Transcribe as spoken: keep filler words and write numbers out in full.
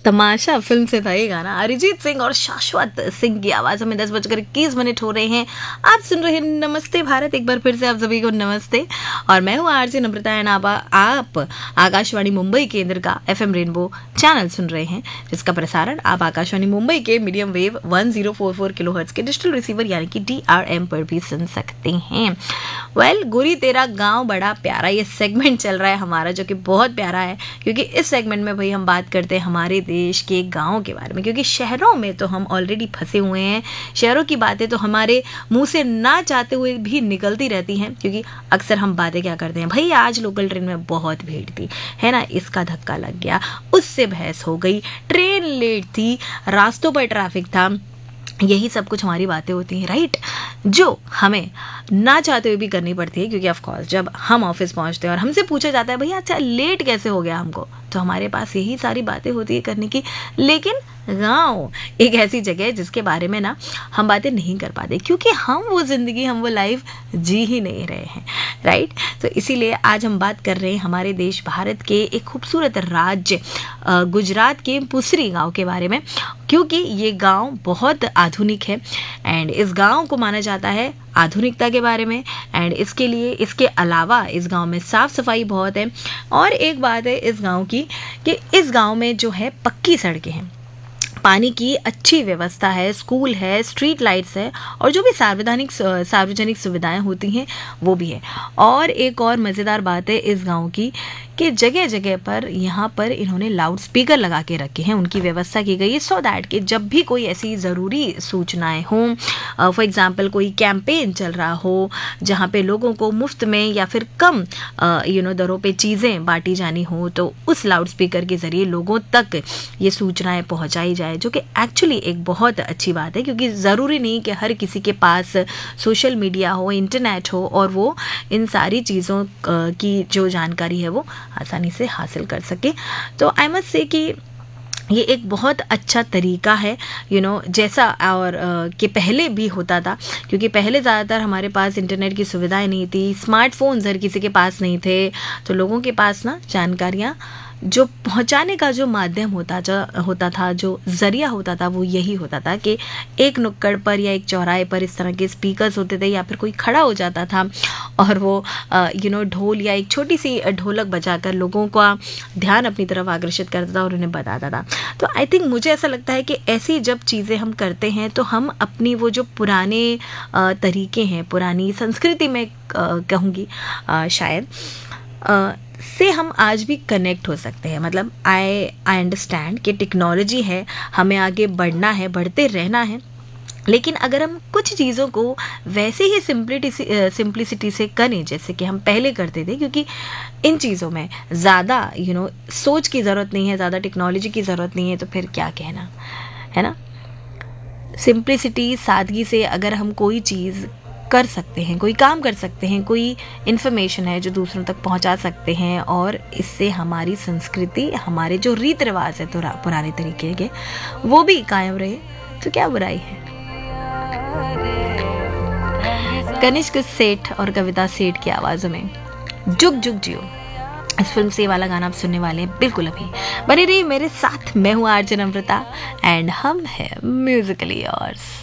तमाशा film से था ये गाना, अरिजीत सिंह और शाश्वत सिंह की आवाज़ में। दस बजकर इक्कीस मिनट हो रहे हैं, आप सुन रहे हैं नमस्ते भारत। एक बार फिर से आप सभी को नमस्ते, और मैं हूँ आरजे नम्रता एंड आप आकाशवाणी मुंबई केंद्र का एफएम रेनबो चैनल सुन रहे हैं, जिसका प्रसारण आप आकाशवाणी मुंबई के medium wave one zero four four kilohertz के डिजिटल रिसीवर यानी कि डी आर एम पर भी सुन सकते हैं। वेल well, गोरी तेरा गांव बड़ा प्यारा, ये सेगमेंट चल रहा है हमारा, जो कि बहुत प्यारा है, क्योंकि इस सेगमेंट में भाई हम बात करते हैं हमारे देश के गांव के बारे में, क्योंकि शहरों में तो हम ऑलरेडी फंसे हुए हैं। शहरों की बातें तो हमारे मुंह से ना चाहते हुए भी निकलती रहती हैं, क्योंकि अक्सर हम बातें क्या करते हैं, भाई आज लोकल ट्रेन में बहुत भीड़ थी, है ना, इसका धक्का लग गया, उससे बहस हो गई, ट्रेन लेट थी, रास्तों पर ट्रैफिक था, यही सब कुछ हमारी बातें होती हैं, राइट, जो हमें ना चाहते हुए भी करनी पड़ती है। क्योंकि ऑफ कोर्स जब हम ऑफिस पहुंचते हैं और हमसे पूछा जाता है भैया अच्छा लेट कैसे हो गया हमको, तो हमारे पास यही सारी बातें होती है करने की। लेकिन गाँव एक ऐसी जगह है जिसके बारे में ना हम बातें नहीं कर पाते, क्योंकि हम वो ज़िंदगी, हम वो लाइफ जी ही नहीं रहे हैं, राइट। तो इसीलिए आज हम बात कर रहे हैं हमारे देश भारत के एक खूबसूरत राज्य गुजरात के पुसरी गांव के बारे में, क्योंकि ये गांव बहुत आधुनिक है एंड इस गांव को माना जाता है आधुनिकता के बारे में। एंड इसके लिए, इसके अलावा इस गांव में साफ़ सफाई बहुत है। और एक बात है इस गांव की कि इस गांव में जो है पक्की सड़कें हैं, पानी की अच्छी व्यवस्था है, स्कूल है, स्ट्रीट लाइट्स है, और जो भी सार्वजनिक सार्वजनिक सुविधाएं होती हैं वो भी है। और एक और मज़ेदार बात है इस गांव की कि जगह जगह पर यहाँ पर इन्होंने लाउड स्पीकर लगा के रखे हैं, उनकी व्यवस्था की गई है, सो दैट कि जब भी कोई ऐसी ज़रूरी सूचनाएं हों, फॉर एग्जांपल कोई कैंपेन चल रहा हो जहाँ पे लोगों को मुफ्त में या फिर कम यू नो दरों पे चीज़ें बांटी जानी हो, तो उस लाउड स्पीकर के ज़रिए लोगों तक ये सूचनाएं पहुँचाई जाए, जो कि एक्चुअली एक बहुत अच्छी बात है। क्योंकि ज़रूरी नहीं कि हर किसी के पास सोशल मीडिया हो, इंटरनेट हो, और वो इन सारी चीज़ों की जो जानकारी है वो आसानी से हासिल कर सके। तो आई मस्ट से कि ये एक बहुत अच्छा तरीका है, यू you नो know, जैसा और uh, कि पहले भी होता था, क्योंकि पहले ज़्यादातर हमारे पास इंटरनेट की सुविधाएं नहीं थी, स्मार्टफोन्स हर किसी के पास नहीं थे, तो लोगों के पास ना जानकारियाँ जो पहुंचाने का जो माध्यम होता जा होता था, जो ज़रिया होता था, वो यही होता था कि एक नुक्कड़ पर या एक चौराहे पर इस तरह के स्पीकर्स होते थे, या फिर कोई खड़ा हो जाता था और वो यू नो ढोल या एक छोटी सी ढोलक बजाकर लोगों का ध्यान अपनी तरफ आकर्षित करता था और उन्हें बताता था। तो आई थिंक मुझे ऐसा लगता है कि ऐसी जब चीज़ें हम करते हैं तो हम अपनी वो जो पुराने तरीके हैं, पुरानी संस्कृति में कहूँगी शायद, से हम आज भी कनेक्ट हो सकते हैं। मतलब आई आई अंडरस्टैंड कि टेक्नोलॉजी है, हमें आगे बढ़ना है, बढ़ते रहना है, लेकिन अगर हम कुछ चीज़ों को वैसे ही सिंप्लिटी सिंप्लिसिटी से करें जैसे कि हम पहले करते थे, क्योंकि इन चीज़ों में ज़्यादा यू नो सोच की ज़रूरत नहीं है, ज़्यादा टेक्नोलॉजी की ज़रूरत नहीं है, तो फिर क्या कहना, है ना। सिंप्लिसिटी, सादगी से अगर हम कोई चीज़ कर सकते हैं, कोई काम कर सकते हैं, कोई इन्फॉर्मेशन है जो दूसरों तक पहुंचा सकते हैं, और इससे हमारी संस्कृति, हमारे जो रीत रिवाज है तो पुराने तरीके के, वो भी कायम रहे, तो क्या बुराई है। कनिष्क सेठ और कविता सेठ की आवाज़ों में जुग जुग जियो, इस फिल्म से वाला गाना आप सुनने वाले हैं बिल्कुल अभी। बने रहिए मेरे साथ, मैं हूँ आरजे नम्रता एंड हम है म्यूजिकली योर्स।